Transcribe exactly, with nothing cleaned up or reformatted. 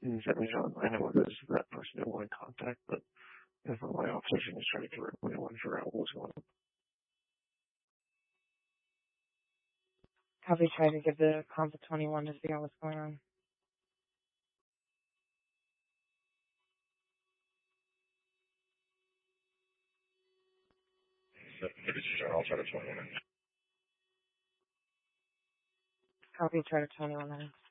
Mm, That means I know it is that person didn't want contact, but if my officers can just try to get rid of me, I want to figure out what's going on. Have we tried to give the comp twenty-one to see what's going on? I'll try to twenty-one. Copy, try to twenty-one minutes.